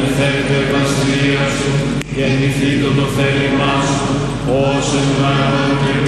ελθέτω η βασιλεία σου, γεννηθήτω το θέλημά σου, ως εν ουρανόν και